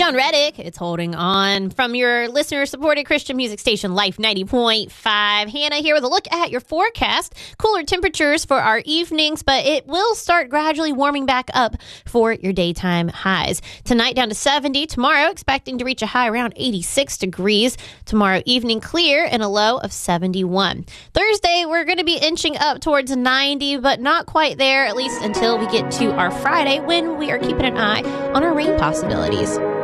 Around Reddick, it's holding on from your listener-supported Christian music station, Life 90.5. Hannah here with a look at your forecast. Cooler temperatures for our evenings, but it will start gradually warming back up for your daytime highs. Tonight down to 70. Tomorrow expecting to reach a high around 86 degrees. Tomorrow evening clear and a low of 71. Thursday, we're going to be inching up towards 90, but not quite there, at least until we get to our Friday when we are keeping an eye on our rain possibilities.